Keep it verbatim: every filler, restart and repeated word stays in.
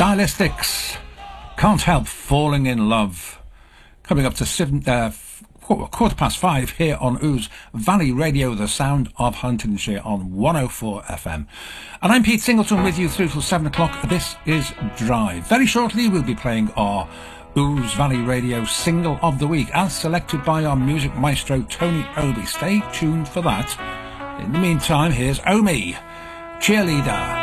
Stylistics, Can't Help Falling in Love. Coming up to seven, uh, quarter past five here on Ouse Valley Radio, the sound of Huntingdonshire on one oh four F M. And I'm Pete Singleton with you through till seven o'clock. This is Drive. Very shortly we'll be playing our Ouse Valley Radio single of the week, as selected by our music maestro Tony Obi. Stay tuned for that. In the meantime, here's Omi, Cheerleader.